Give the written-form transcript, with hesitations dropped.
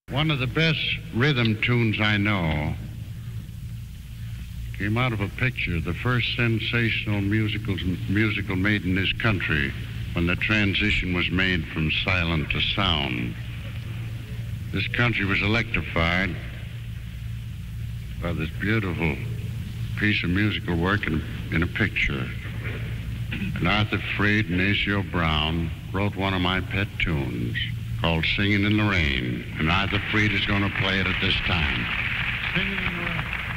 One of the best rhythm tunes I know came out of a picture, the first sensational musical made in this country when the transition was made from silent to sound. This country was electrified by this beautiful piece of musical work in a picture. And Arthur Freed and Aceo Brown wrote one of my pet tunes called Singing in the Rain. And Arthur Freed is going to play it at this time. Singing in the Rain.